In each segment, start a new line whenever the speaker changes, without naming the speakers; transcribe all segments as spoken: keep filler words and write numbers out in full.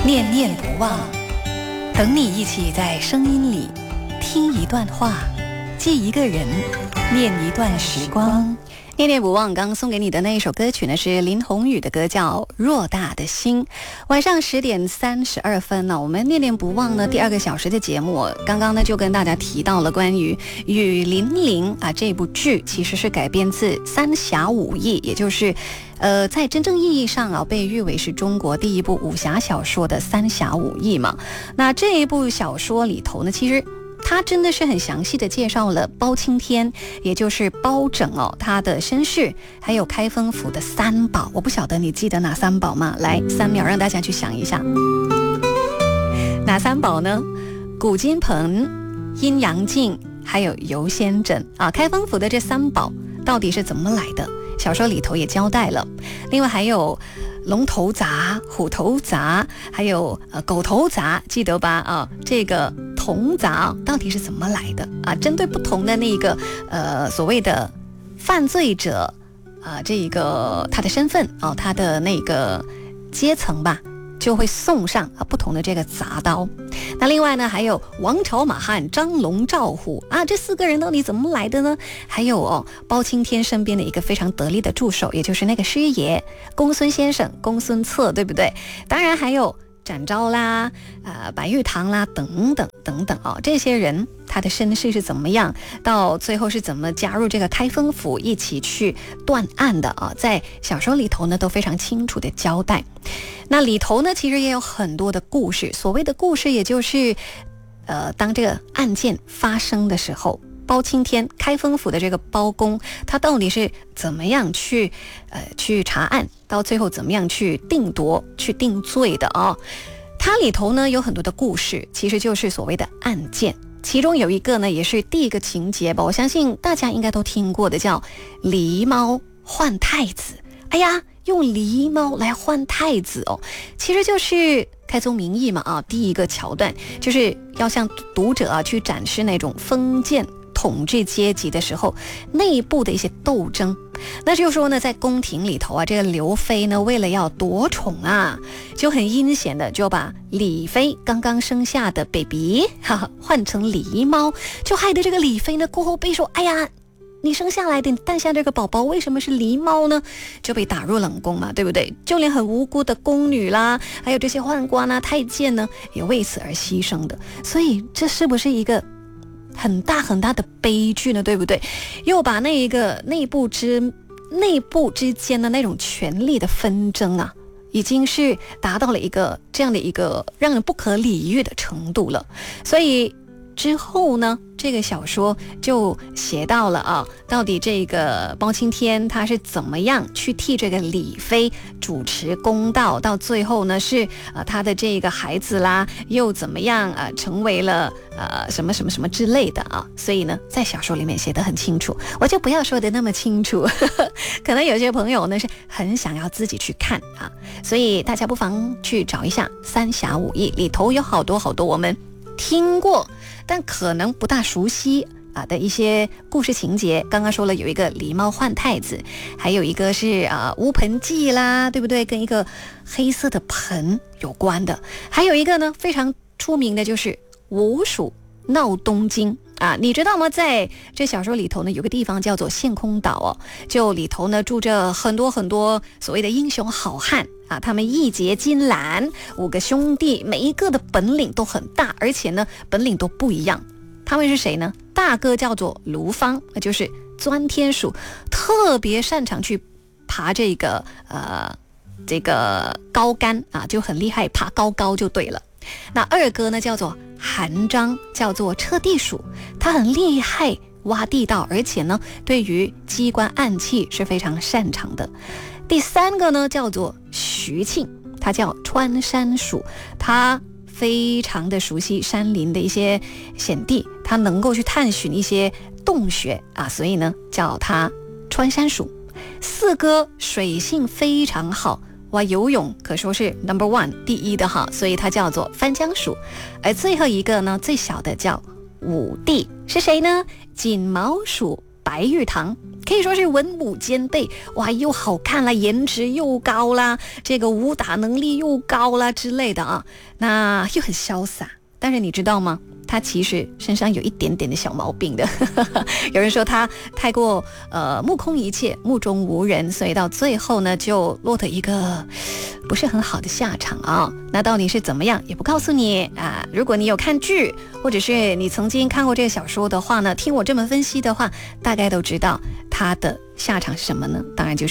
念念不忘，等你一起在声音里听一段话，记一个人，念一段时光。念念不忘，刚送给你的那一首歌曲呢，是林宏宇的歌，叫《偌大的心》。晚上十点三十二分呢，我们念念不忘呢第二个小时的节目，刚刚呢就跟大家提到了关于《雨霖铃》啊这部剧，其实是改编自《三侠五义》，也就是呃，在真正意义上啊，被誉为是中国第一部武侠小说的《三侠五义》嘛。那这一部小说里头呢，其实他真的是很详细的介绍了包青天，也就是包拯哦，他的身世，还有开封府的三宝。我不晓得你记得哪三宝吗？来，三秒让大家去想一下，哪三宝呢？古金盆、阴阳镜，还有游仙枕啊。开封府的这三宝到底是怎么来的？小说里头也交代了。另外还有龙头铡、虎头铡，还有呃狗头铡，记得吧？啊，这个铜铡到底是怎么来的啊？针对不同的那个呃所谓的犯罪者啊，这一个他的身份啊，他的那个阶层吧，就会送上啊不同的这个铡刀。那另外呢，还有王朝马汉、张龙赵虎啊，这四个人到底怎么来的呢？还有哦，包青天身边的一个非常得力的助手，也就是那个师爷公孙先生、公孙策，对不对？当然还有展昭啦、呃白玉堂啦等等等等哦，这些人他的身世是怎么样，到最后是怎么加入这个开封府一起去断案的啊？在小说里头呢都非常清楚的交代。那里头呢其实也有很多的故事，所谓的故事也就是呃当这个案件发生的时候，包青天开封府的这个包公他到底是怎么样去呃去查案，到最后怎么样去定夺去定罪的啊？它里头呢有很多的故事，其实就是所谓的案件。其中有一个呢也是第一个情节吧，我相信大家应该都听过的，叫狸猫换太子。哎呀，用狸猫来换太子哦，其实就是开宗明义嘛啊，第一个桥段就是要向读者啊去展示那种封建统治阶级的时候内部的一些斗争。那就是说呢，在宫廷里头啊，这个刘妃呢为了要夺宠啊，就很阴险的就把李妃刚刚生下的 baby 哈哈换成狸猫，就害得这个李妃呢过后被说，哎呀，你生下来的你诞下这个宝宝为什么是狸猫呢？就被打入冷宫嘛，对不对？就连很无辜的宫女啦，还有这些宦官啊、太监呢，也为此而牺牲的。所以这是不是一个很大很大的悲剧呢？对不对？又把那一个内部之内部之间的那种权力的纷争啊，已经是达到了一个这样的一个让人不可理喻的程度了。所以之后呢，这个小说就写到了啊，到底这个包青天他是怎么样去替这个李妃主持公道，到最后呢是呃他的这个孩子啦，又怎么样呃成为了呃什么什么什么之类的啊。所以呢，在小说里面写得很清楚，我就不要说的那么清楚，呵呵，可能有些朋友呢是很想要自己去看啊，所以大家不妨去找一下《三侠五义》，里头有好多好多我们听过但可能不大熟悉啊的一些故事情节。刚刚说了有一个狸猫换太子，还有一个是啊乌盆记啦，对不对？跟一个黑色的盆有关的。还有一个呢非常出名的就是吴蜀闹东京啊，你知道吗？在这小说里头呢，有个地方叫做陷空岛哦，就里头呢住着很多很多所谓的英雄好汉啊，他们义结金兰，五个兄弟，每一个的本领都很大，而且呢本领都不一样。他们是谁呢？大哥叫做卢芳，那就是钻天鼠，特别擅长去爬这个呃这个高杆啊，就很厉害，爬高高就对了。那二哥呢叫做韩章，叫做彻地鼠，他很厉害，挖地道，而且呢对于机关暗器是非常擅长的。第三个呢叫做徐庆，他叫穿山鼠，他非常的熟悉山林的一些险地，他能够去探寻一些洞穴啊，所以呢叫他穿山鼠。四哥水性非常好，哇，游泳可说是 number one 第一的哈，所以它叫做翻江鼠。而最后一个呢，最小的叫五弟是谁呢？锦毛鼠， 白玉堂，可以说是文武兼备，哇，又好看啦，颜值又高啦，这个武打能力又高啦之类的啊，那又很潇洒。但是你知道吗？他其实身上有一点点的小毛病的有人说他太过呃目空一切，目中无人，所以到最后呢就落得一个不是很好的下场啊。那到底是怎么样也不告诉你啊。如果你有看剧，或者是你曾经看过这个小说的话呢，听我这么分析的话，大概都知道他的下场是什么呢？当然就是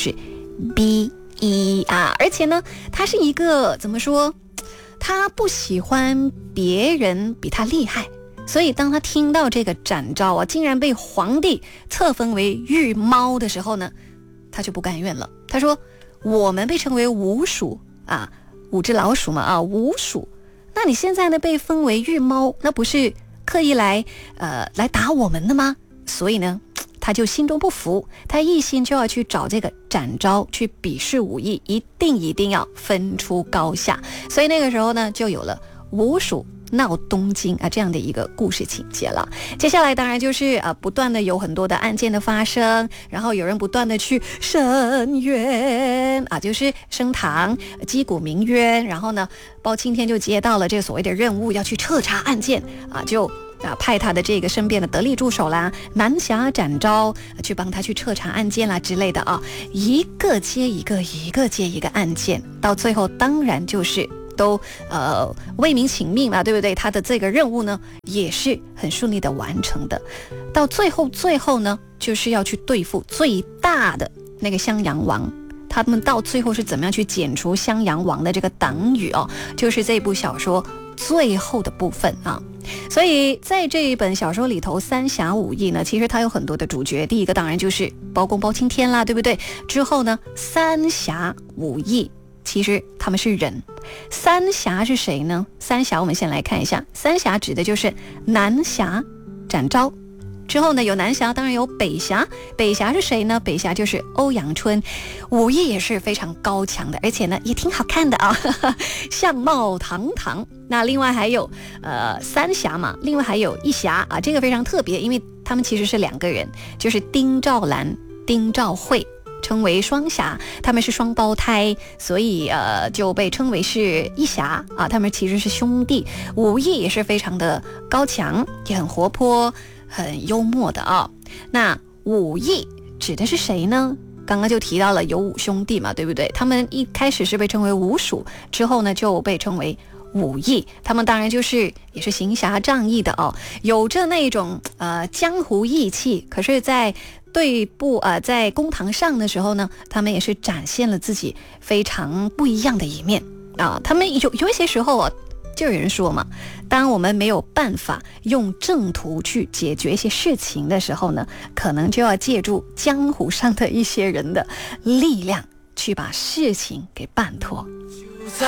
B E 啊。而且呢他是一个怎么说，他不喜欢别人比他厉害，所以当他听到这个展昭啊竟然被皇帝册封为御猫的时候呢，他就不甘愿了。他说我们被称为五鼠啊，五只老鼠嘛啊，五鼠，那你现在呢被封为御猫，那不是刻意来呃来打我们的吗？所以呢他就心中不服，他一心就要去找这个展昭去比试武艺，一定一定要分出高下。所以那个时候呢就有了五鼠闹东京啊这样的一个故事情节了。接下来当然就是啊不断的有很多的案件的发生，然后有人不断的去申冤啊，就是升堂击鼓鸣冤，然后呢包青天就接到了这个所谓的任务，要去彻查案件啊，就啊，派他的这个身边的得力助手啦，南侠展昭去帮他去彻查案件啦之类的啊，一个接一个，一个接一个案件，到最后当然就是都呃为民请命嘛，对不对？他的这个任务呢也是很顺利的完成的。到最后最后呢，就是要去对付最大的那个襄阳王。他们到最后是怎么样去剪除襄阳王的这个党羽哦，就是这部小说最后的部分啊。所以在这一本小说里头，三侠五义呢，其实它有很多的主角。第一个当然就是包公包青天啦，对不对？之后呢，三侠五义其实他们是人。三侠是谁呢？三侠我们先来看一下，三侠指的就是南侠展昭。之后呢有南侠，当然有北侠。北侠是谁呢？北侠就是欧阳春，武艺也是非常高强的，而且呢也挺好看的啊，相貌堂堂。那另外还有呃三侠嘛，另外还有一侠啊，这个非常特别，因为他们其实是两个人，就是丁兆兰、丁兆慧，称为双侠，他们是双胞胎，所以呃就被称为是一侠啊。他们其实是兄弟，武艺也是非常的高强，也很活泼，很幽默的啊。那五义指的是谁呢？刚刚就提到了有五兄弟嘛，对不对？他们一开始是被称为五鼠，之后呢就被称为武艺。他们当然就是也是行侠仗义的哦，有着那种呃江湖义气。可是在对簿呃在公堂上的时候呢，他们也是展现了自己非常不一样的一面啊。他们有有一些时候啊，就有人说嘛，当我们没有办法用正途去解决一些事情的时候呢，可能就要借助江湖上的一些人的力量去把事情给办妥。